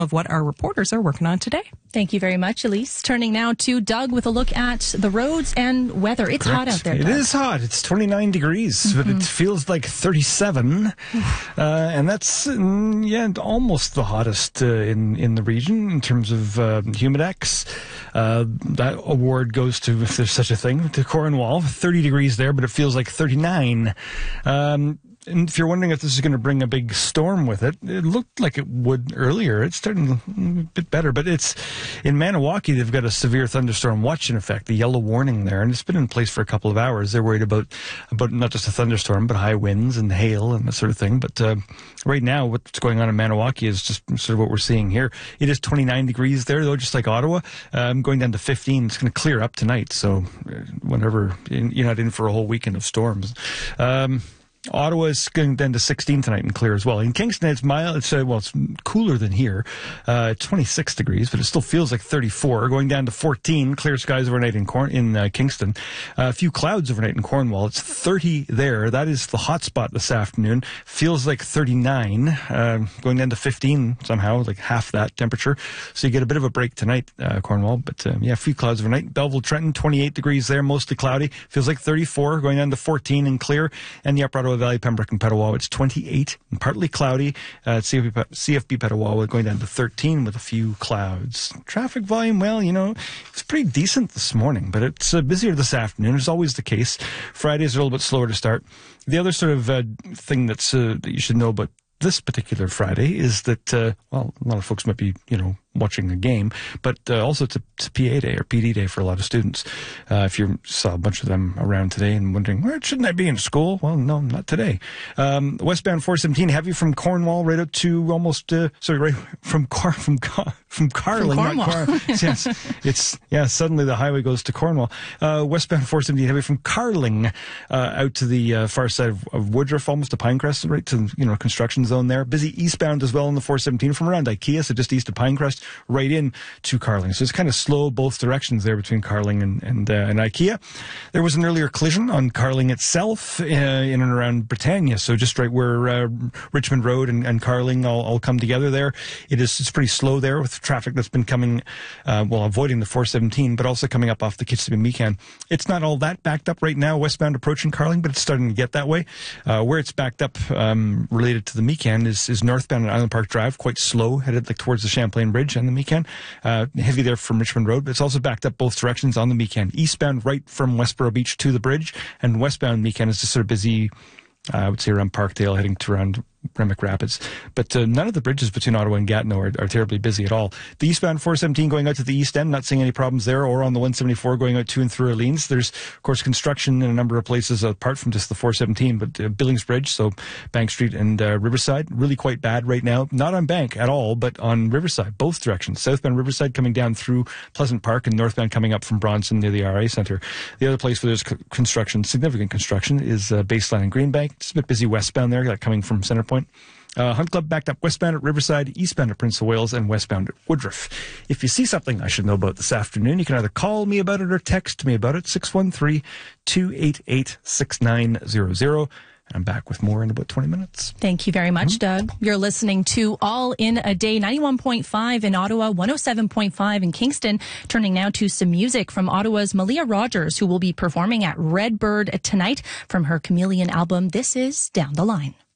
of what our reporters are working on today. Thank you very much, Elise. Turning now to Doug with a look at the roads and weather. It's hot out there, Doug. It is hot. It's 29 degrees, but it feels like 37. And that's, almost the hottest in the region in terms of Humidex. That award goes to, if there's such a thing, to Cornwall. 30 degrees there, but it feels like 39. And if you're wondering if this is going to bring a big storm with it, it looked like it would earlier. It's starting a bit better, but it's in Maniwaki, they've got a severe thunderstorm watch in effect, the yellow warning there, and it's been in place for a couple of hours. They're worried about not just a thunderstorm, but high winds and hail and that sort of thing. But right now, what's going on in Maniwaki is just sort of what we're seeing here. It is 29 degrees there, though, just like Ottawa. Going down to 15. It's going to clear up tonight, so whenever you're not in for a whole weekend of storms. Ottawa is going down to 16 tonight and clear as well. In Kingston, it's mild. It's cooler than here. 26 degrees, but it still feels like 34. Going down to 14. Clear skies overnight in Kingston. A few clouds overnight in Cornwall. It's 30 there. That is the hot spot this afternoon. Feels like 39. Going down to 15 somehow, like half that temperature. So you get a bit of a break tonight, Cornwall. But a few clouds overnight. Belleville, Trenton, 28 degrees there, mostly cloudy. Feels like 34. Going down to 14 and clear. And the Upper Ottawa Valley, Pembroke, and Petawawa, it's 28 and partly cloudy. CFB Petawawa going down to 13 with a few clouds. Traffic volume, it's pretty decent this morning, but it's busier this afternoon. It's always the case. Fridays are a little bit slower to start. The other sort of thing that you should know about this particular Friday is that, a lot of folks might be, watching a game, but also it's PA day or PD day for a lot of students. If you saw a bunch of them around today and wondering, shouldn't I be in school? Well, no, not today. Westbound 417 heavy from Cornwall right up to almost, right from Carling. Yes, suddenly the highway goes to Cornwall. Westbound 417 heavy from Carling out to the far side of Woodruff, almost to Pinecrest, right to, construction zone there. Busy eastbound as well on the 417 from around IKEA, so just east of Pinecrest, right in to Carling. So it's kind of slow both directions there between Carling and IKEA. There was an earlier collision on Carling itself in and around Britannia, so just right where Richmond Road and Carling all come together there. It's pretty slow there with traffic that's been coming, avoiding the 417, but also coming up off the Kitsimmee-Meekan. It's not all that backed up right now, westbound approaching Carling, but it's starting to get that way. Where it's backed up related to the Meekan is northbound on Island Park Drive, quite slow, headed towards the Champlain Bridge and the Meekan. Heavy there from Richmond Road, but it's also backed up both directions on the Meekan. Eastbound right from Westboro Beach to the bridge, and westbound Meekan is just sort of busy, I would say around Parkdale, heading to around Remick Rapids. But none of the bridges between Ottawa and Gatineau are terribly busy at all. The eastbound 417 going out to the east end, not seeing any problems there, or on the 174 going out to and through Orleans. There's, of course, construction in a number of places apart from just the 417, but Billings Bridge, so Bank Street and Riverside, really quite bad right now. Not on Bank at all, but on Riverside, both directions. Southbound Riverside coming down through Pleasant Park, and northbound coming up from Bronson near the RA Centre. The other place where there's construction, significant construction, is Baseline and Greenbank. It's a bit busy westbound there, coming from Centrepoint. Hunt Club backed up westbound at Riverside, eastbound at Prince of Wales, and westbound at Woodruff. If you see something I should know about this afternoon, you can either call me about it or text me about it, 613-288-6900. I'm back with more in about 20 minutes. Thank you very much, Doug. You're listening to All in a Day, 91.5 in Ottawa, 107.5 in Kingston. Turning now to some music from Ottawa's Malia Rogers, who will be performing at Redbird tonight from her Chameleon album. This is Down the Line.